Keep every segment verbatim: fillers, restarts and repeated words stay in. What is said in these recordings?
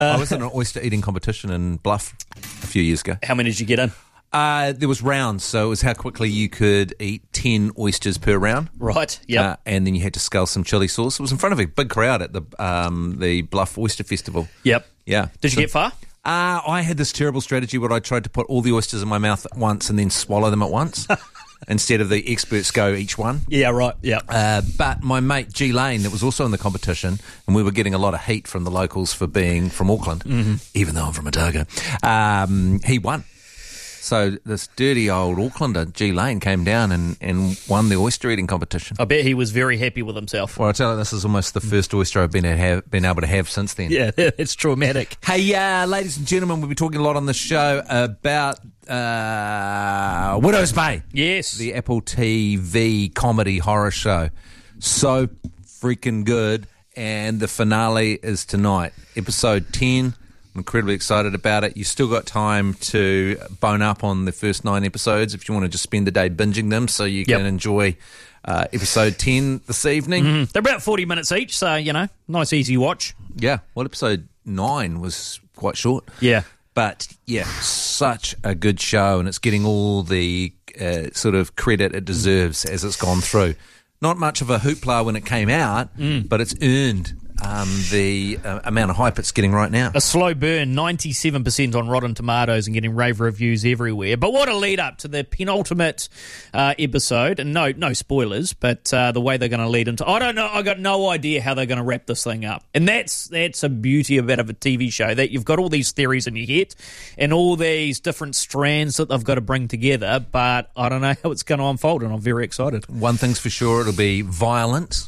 I was in an oyster eating competition in Bluff a few years ago. How many did you get in? Uh, there was rounds, so it was how quickly you could eat ten oysters per round. Right, yeah. Uh, and then you had to scull some chili sauce. It was in front of a big crowd at the um, the Bluff Oyster Festival. Yep. Yeah. Did you so, get far? Uh, I had this terrible strategy where I tried to put all the oysters in my mouth at once and then swallow them at once. Instead of the experts go each one. Yeah, right, yeah. Uh, but my mate G Lane, that was also in the competition, and we were getting a lot of heat from the locals for being from Auckland, mm-hmm. even though I'm from Otago, um, he won. So this dirty old Aucklander, G Lane, came down and, and won the oyster eating competition. I bet he was very happy with himself. Well, I tell you, this is almost the first oyster I've been, to have, been able to have since then. Yeah, it's traumatic. Hey, uh, ladies and gentlemen, we'll be talking a lot on the show about uh, Widow's Bay. Yes. The Apple T V comedy horror show. So freaking good. And the finale is tonight, episode ten. I'm incredibly excited about it. You still got time to bone up on the first nine episodes if you want to just spend the day binging them so you yep. can enjoy uh, episode ten this evening. Mm-hmm. They're about forty minutes each, so, you know, nice, easy watch. Yeah. Well, episode nine was quite short. Yeah. But, yeah, such a good show, and it's getting all the uh, sort of credit it deserves as it's gone through. Not much of a hoopla when it came out, mm. but it's earned um, the uh, amount of hype it's getting right now. A slow burn, ninety-seven percent on Rotten Tomatoes and getting rave reviews everywhere. But what a lead up to the penultimate uh, episode. And no no spoilers, but uh, the way they're going to lead into... I don't know, I got no idea how they're going to wrap this thing up. And that's that's a beauty about a T V show, that you've got all these theories in your head and all these different strands that they've got to bring together, but I don't know how it's going to unfold, and I'm very excited. One thing's for sure, it'll be violent,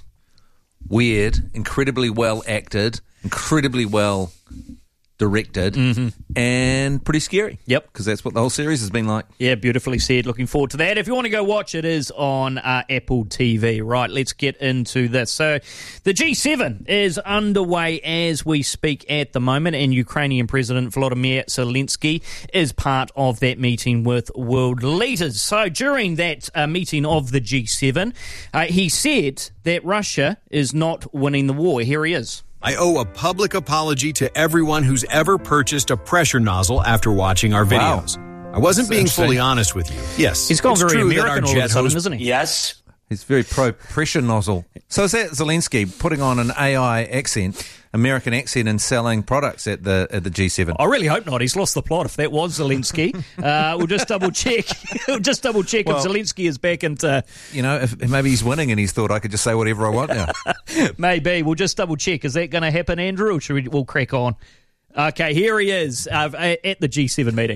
weird, incredibly well acted, incredibly well directed, mm-hmm. and pretty scary. Yep. Because that's what the whole series has been like. Yeah, beautifully said. Looking forward to that. If you want to go watch it, is on uh, Apple T V. Right, let's get into this. So the G seven is underway as we speak at the moment, and Ukrainian President Volodymyr Zelensky is part of that meeting with world leaders. So during that uh, meeting of the G seven, uh, he said that Russia is not winning the war. Here he is. I owe a public apology to everyone who's ever purchased a pressure nozzle after watching our videos. Wow. I wasn't That's being fully honest with you. Yes, he's gone it's very true American that our all of a sudden, hose- isn't he? Yes. He's very pro-pressure nozzle. So is that Zelensky putting on an A I accent, American accent, and selling products at the at the G seven? I really hope not. He's lost the plot if that was Zelensky. uh, we'll just double check. we'll just double check well, if Zelensky is back into... You know, if maybe he's winning and he's thought I could just say whatever I want now. Maybe. We'll just double check. Is that going to happen, Andrew, or should we we'll crack on? Okay, here he is uh, at the G seven meeting.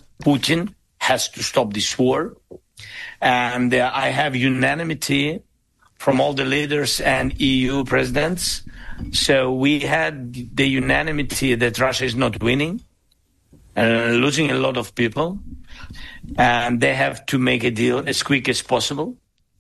Putin has to stop this war. And uh, I have unanimity from all the leaders and E U presidents. So we had the unanimity that Russia is not winning and losing a lot of people. And they have to make a deal as quick as possible.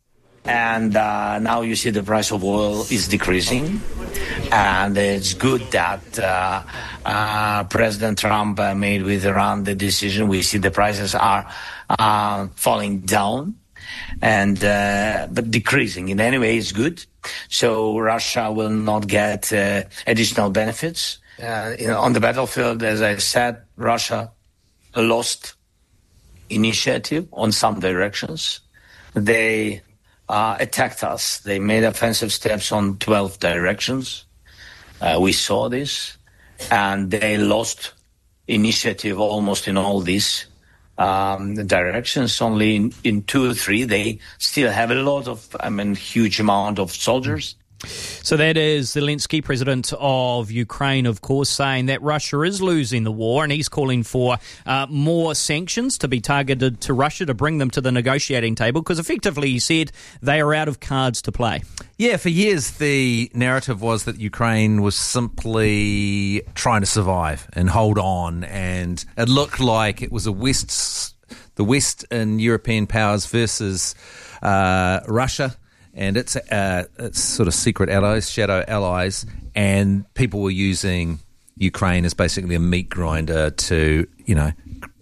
And uh, now you see the price of oil is decreasing. And it's good that uh, uh, President Trump uh, made with Iran the decision. We see the prices are uh, falling down, and uh, but decreasing. In any way, it's good. So Russia will not get uh, additional benefits. Uh, you know, on the battlefield, as I said, Russia lost initiative on some directions. They uh, attacked us. They made offensive steps on twelve directions. Uh, we saw this, and they lost initiative almost in all these um, directions. Only in, in two or three, they still have a lot of, I mean, huge amount of soldiers. So that is Zelensky, president of Ukraine, of course, saying that Russia is losing the war, and he's calling for uh, more sanctions to be targeted to Russia to bring them to the negotiating table, because effectively he said they are out of cards to play. Yeah, for years the narrative was that Ukraine was simply trying to survive and hold on, and it looked like it was a West, the West and European powers versus uh, Russia and its, uh, its sort of secret allies, shadow allies, and people were using Ukraine as basically a meat grinder to, you know,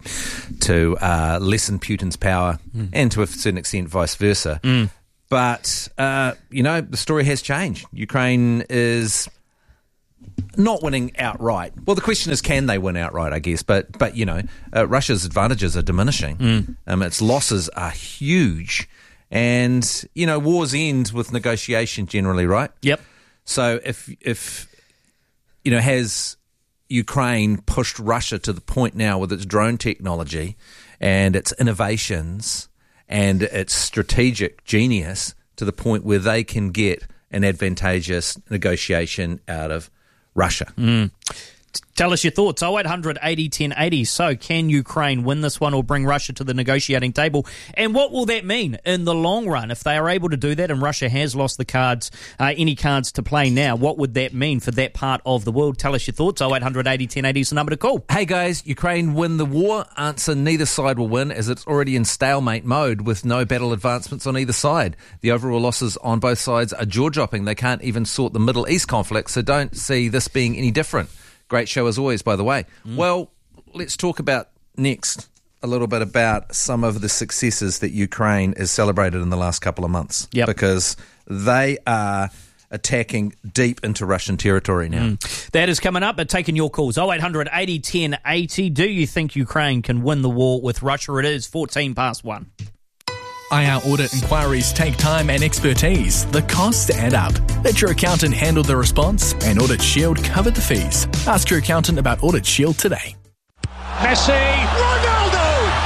to uh, lessen Putin's power, mm. and to a certain extent vice versa. Mm. But, uh, you know, the story has changed. Ukraine is not winning outright. Well, the question is, can they win outright, I guess. But, but you know, uh, Russia's advantages are diminishing. Mm. Um, its losses are huge. And, you know, wars end with negotiation generally, right? Yep. So if, if you know, has Ukraine pushed Russia to the point now with its drone technology and its innovations and its strategic genius to the point where they can get an advantageous negotiation out of Russia? Mm. Tell us your thoughts. oh eight hundred eighty ten eighty. So can Ukraine win this one or bring Russia to the negotiating table? And what will that mean in the long run? If they are able to do that and Russia has lost the cards, uh, any cards to play now, what would that mean for that part of the world? Tell us your thoughts. oh eight hundred eighty ten eighty is the number to call. Hey guys, Ukraine win the war? Answer, neither side will win, as it's already in stalemate mode with no battle advancements on either side. The overall losses on both sides are jaw-dropping. They can't even sort the Middle East conflict, so don't see this being any different. Great show as always, by the way. Mm. Well, let's talk about next a little bit about some of the successes that Ukraine has celebrated in the last couple of months. Yep. Because they are attacking deep into Russian territory now. Mm. That is coming up, but taking your calls. oh eight hundred eighty ten eighty. Do you think Ukraine can win the war with Russia? It is fourteen past one. I R audit inquiries take time and expertise. The costs add up. Let your accountant handle the response, and Audit Shield covered the fees. Ask your accountant about Audit Shield today. Messi, Ronaldo!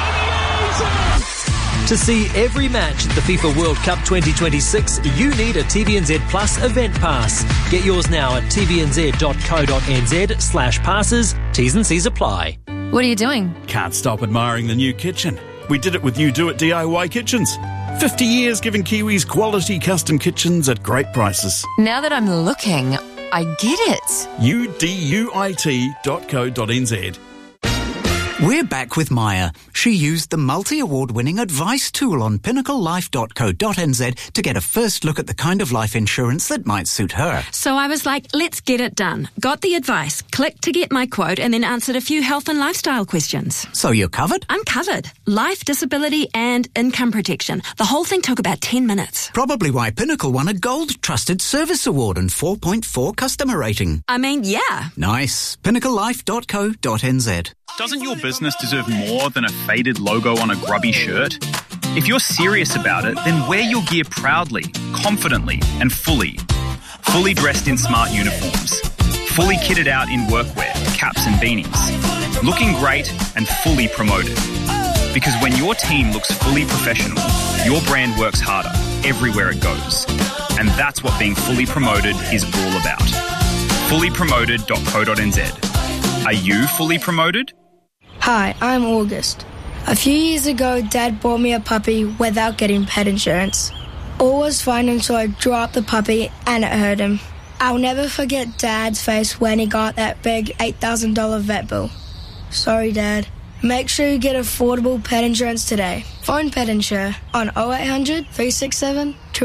To see every match at the FIFA World Cup twenty twenty-six, you need a T V N Z Plus event pass. Get yours now at tvnz.co.nz slash passes. T's and C's apply. What are you doing? Can't stop admiring the new kitchen. We did it with You Do It D I Y Kitchens. fifty years giving Kiwis quality custom kitchens at great prices. Now that I'm looking, I get it. U D U I T dot co dot n z. We're back with Maya. She used the multi-award-winning advice tool on pinnacle life dot co dot n z to get a first look at the kind of life insurance that might suit her. So I was like, let's get it done. Got the advice, clicked to get my quote, and then answered a few health and lifestyle questions. So you're covered? I'm covered. Life, disability, and income protection. The whole thing took about ten minutes. Probably why Pinnacle won a Gold Trusted Service Award and four point four customer rating. I mean, yeah. Nice. pinnacle life dot co dot n z. Doesn't your business deserve more than a faded logo on a grubby shirt? If you're serious about it, then wear your gear proudly, confidently, and fully. Fully dressed in smart uniforms. Fully kitted out in workwear, caps and beanies. Looking great and fully promoted. Because when your team looks fully professional, your brand works harder everywhere it goes. And that's what being fully promoted is all about. fully promoted dot co dot n z. Are you fully promoted? Hi, I'm August. A few years ago, Dad bought me a puppy without getting pet insurance. All was fine until I dropped the puppy and it hurt him. I'll never forget Dad's face when he got that big eight thousand dollars vet bill. Sorry, Dad. Make sure you get affordable pet insurance today. Phone Pet Insure on oh eight hundred, three six seven,